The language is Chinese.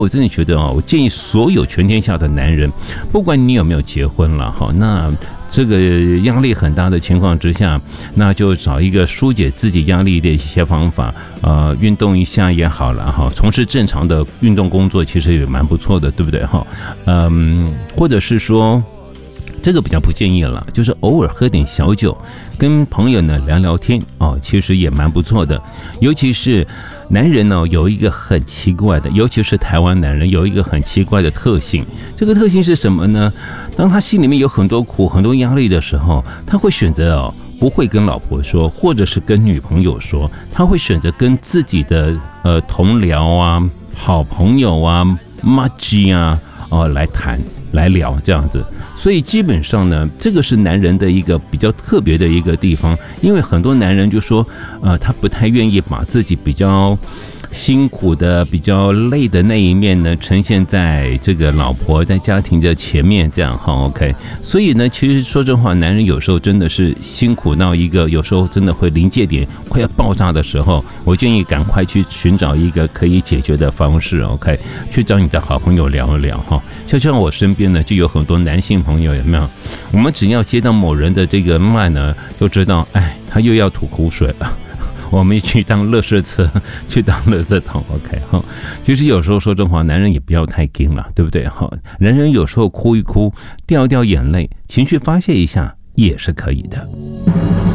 我真的觉得我建议所有全天下的男人，不管你有没有结婚了那这个压力很大的情况之下，那就找一个疏解自己压力的一些方法，运动一下也好了从事正常的运动工作其实也蛮不错的，对不对或者是说。这个比较不建议了，就是偶尔喝点小酒，跟朋友呢聊聊天其实也蛮不错的。尤其是男人呢，有一个很奇怪的，尤其是台湾男人有一个很奇怪的特性。这个特性是什么呢？当他心里面有很多苦、很多压力的时候，他会选择不会跟老婆说，或者是跟女朋友说，他会选择跟自己的同僚啊、好朋友啊、麻吉啊来谈。来聊这样子，所以基本上呢，这个是男人的一个比较特别的一个地方，因为很多男人就说，他不太愿意把自己比较辛苦的、比较累的那一面呢，呈现在这个老婆在家庭的前面，这样OK。所以呢，其实说真话，男人有时候真的是辛苦到一个，有时候真的会临界点快要爆炸的时候，我建议赶快去寻找一个可以解决的方式 ，OK， 去找你的好朋友聊一聊像我身边呢，就有很多男性朋友，有没有？我们只要接到某人的这个 line 呢，就知道，他又要吐苦水了。我们去当垃圾车，去当垃圾桶 ，OK 其实有时候说真话，男人也不要太硬了，对不对人有时候哭一哭，掉一掉眼泪，情绪发泄一下也是可以的。